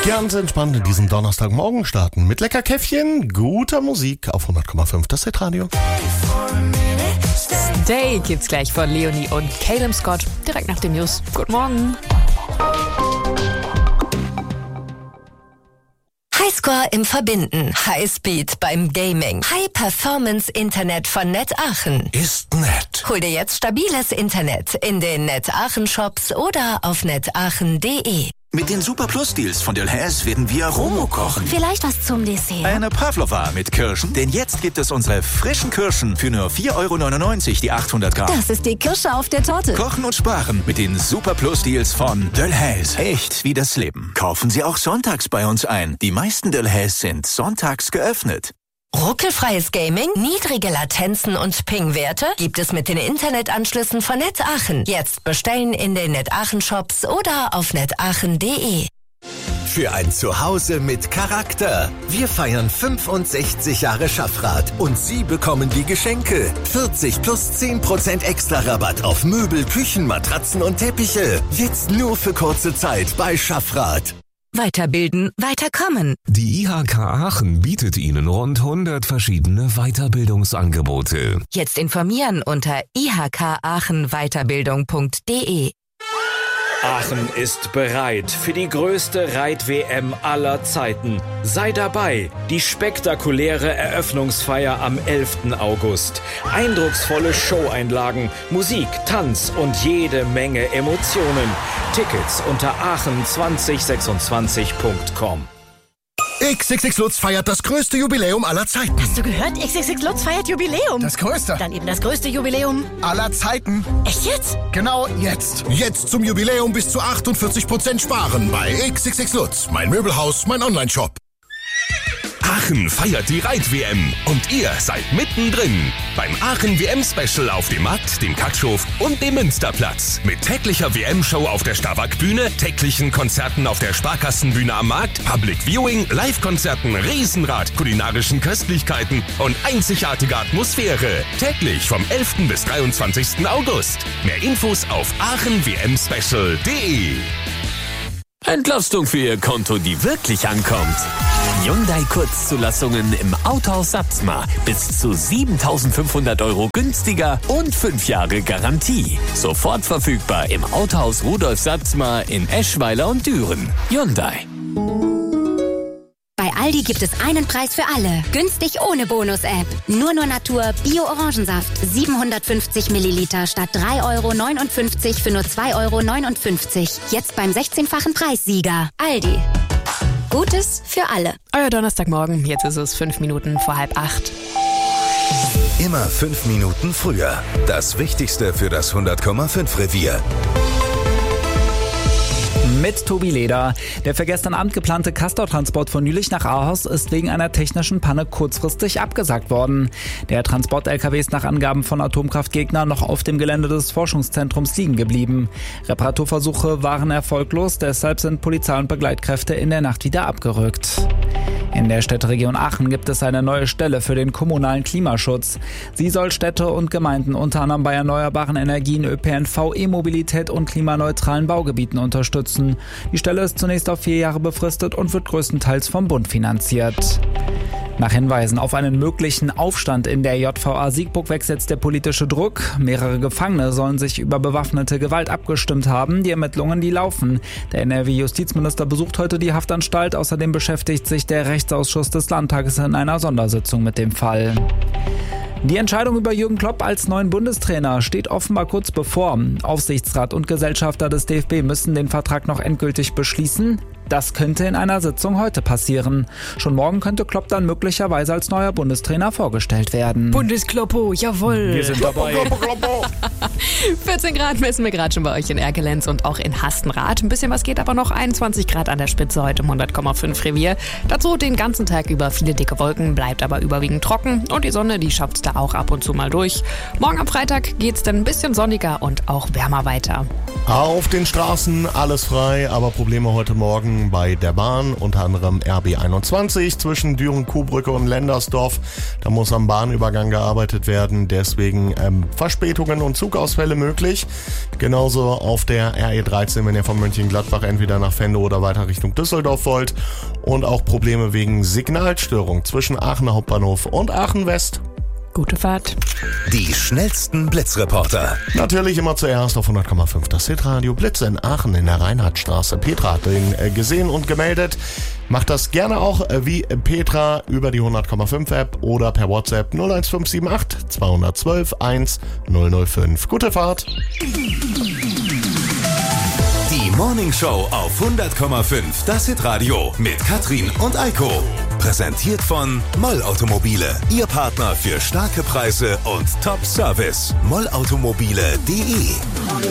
Ganz entspannt in diesem Donnerstagmorgen starten mit lecker Käffchen, guter Musik auf 100,5 das Hitradio. Stay gibt's gleich von Leonie und Caleb Scott direkt nach den News. Guten Morgen. Highscore im Verbinden, Highspeed beim Gaming, High-Performance-Internet von Net Aachen. Ist nett. Hol dir jetzt stabiles Internet in den Net Aachen Shops oder auf netaachen.de. Mit den Super Plus Deals von Delhaize werden wir Romo kochen. Vielleicht was zum Dessert. Eine Pavlova mit Kirschen, denn jetzt gibt es unsere frischen Kirschen für nur 4,99 € die 800 Gramm. Das ist die Kirsche auf der Torte. Kochen und sparen mit den Super Plus Deals von Delhaize. Echt wie das Leben. Kaufen Sie auch sonntags bei uns ein. Die meisten Delhaize sind sonntags geöffnet. Ruckelfreies Gaming, niedrige Latenzen und Ping-Werte gibt es mit den Internetanschlüssen von Net Aachen. Jetzt bestellen in den Net Aachen Shops oder auf netaachen.de. Für ein Zuhause mit Charakter. Wir feiern 65 Jahre Schaffrath und Sie bekommen die Geschenke. 40 plus 10% extra Rabatt auf Möbel, Küchen, Matratzen und Teppiche. Jetzt nur für kurze Zeit bei Schaffrath. Weiterbilden, weiterkommen. Die IHK Aachen bietet Ihnen rund 100 verschiedene Weiterbildungsangebote. Jetzt informieren unter ihkaachenweiterbildung.de. Aachen ist bereit für die größte Reit-WM aller Zeiten. Sei dabei, die spektakuläre Eröffnungsfeier am 11. August. Eindrucksvolle Showeinlagen, Musik, Tanz und jede Menge Emotionen. Tickets unter aachen2026.com. XXX Lutz feiert das größte Jubiläum aller Zeiten. Hast du gehört? XXX Lutz feiert Jubiläum. Das größte. Dann eben das größte Jubiläum aller Zeiten. Echt jetzt? Genau jetzt. Jetzt zum Jubiläum bis zu 48% sparen bei XXX Lutz. Mein Möbelhaus, mein Onlineshop. Aachen feiert die Reit-WM und ihr seid mittendrin. Beim Aachen-WM-Special auf dem Markt, dem Katschhof und dem Münsterplatz. Mit täglicher WM-Show auf der Starwack-Bühne, täglichen Konzerten auf der Sparkassenbühne am Markt, Public Viewing, Live-Konzerten, Riesenrad, kulinarischen Köstlichkeiten und einzigartige Atmosphäre. Täglich vom 11. bis 23. August. Mehr Infos auf aachenwmspecial.de. Entlastung für Ihr Konto, die wirklich ankommt. Hyundai Kurzzulassungen im Autohaus Satzmar. Bis zu 7.500 € günstiger und 5 Jahre Garantie. Sofort verfügbar im Autohaus Rudolf Satzmar in Eschweiler und Düren. Hyundai. Bei Aldi gibt es einen Preis für alle. Günstig ohne Bonus-App. Nur Natur Bio-Orangensaft. 750 Milliliter statt 3,59 € für nur 2,59 €. Jetzt beim 16-fachen Preissieger. Aldi. Gutes für alle. Euer Donnerstagmorgen, jetzt ist es 5 Minuten vor 7:30. Immer 5 Minuten früher. Das Wichtigste für das 100,5 Revier. Mit Tobi Leder. Der für gestern Abend geplante Castor-Transport von Jülich nach Ahaus ist wegen einer technischen Panne kurzfristig abgesagt worden. Der Transport-LKW ist nach Angaben von Atomkraftgegnern noch auf dem Gelände des Forschungszentrums liegen geblieben. Reparaturversuche waren erfolglos, deshalb sind Polizei und Begleitkräfte in der Nacht wieder abgerückt. In der Städteregion Aachen gibt es eine neue Stelle für den kommunalen Klimaschutz. Sie soll Städte und Gemeinden unter anderem bei erneuerbaren Energien, ÖPNV, E-Mobilität und klimaneutralen Baugebieten unterstützen. Die Stelle ist zunächst auf 4 Jahre befristet und wird größtenteils vom Bund finanziert. Nach Hinweisen auf einen möglichen Aufstand in der JVA Siegburg setzt der politische Druck. Mehrere Gefangene sollen sich über bewaffnete Gewalt abgestimmt haben. Die Ermittlungen, die laufen. Der NRW-Justizminister besucht heute die Haftanstalt. Außerdem beschäftigt sich der Rechtsausschuss des Landtages in einer Sondersitzung mit dem Fall. Die Entscheidung über Jürgen Klopp als neuen Bundestrainer steht offenbar kurz bevor. Aufsichtsrat und Gesellschafter des DFB müssen den Vertrag noch endgültig beschließen. Das könnte in einer Sitzung heute passieren. Schon morgen könnte Klopp dann möglicherweise als neuer Bundestrainer vorgestellt werden. Bundeskloppo, jawohl. Wir sind dabei. 14 Grad messen wir gerade schon bei euch in Erkelenz und auch in Hastenrath. Ein bisschen was geht aber noch. 21 Grad an der Spitze heute im 100,5 Revier. Dazu den ganzen Tag über viele dicke Wolken, bleibt aber überwiegend trocken. Und die Sonne, die schafft's da auch ab und zu mal durch. Morgen am Freitag geht's dann ein bisschen sonniger und auch wärmer weiter. Auf den Straßen alles frei, aber Probleme heute Morgen Verspätungen bei der Bahn, unter anderem RB21 zwischen Düren-Kuhbrücke und Lendersdorf. Da muss am Bahnübergang gearbeitet werden, deswegen Verspätungen und Zugausfälle möglich. Genauso auf der RE13, wenn ihr von Mönchengladbach entweder nach Fende oder weiter Richtung Düsseldorf wollt. Und auch Probleme wegen Signalstörung zwischen Aachener Hauptbahnhof und Aachen West. Gute Fahrt. Die schnellsten Blitzreporter. Natürlich immer zuerst auf 100,5 das Hitradio. Blitz in Aachen in der Reinhardtstraße. Petra hat den gesehen und gemeldet. Macht das gerne auch wie Petra über die 100,5 App oder per WhatsApp 01578 212 1005. Gute Fahrt. Die Morning Show auf 100,5 das Hitradio mit Katrin und Eiko. Präsentiert von Moll Automobile, Ihr Partner für starke Preise und Top-Service. mollautomobile.de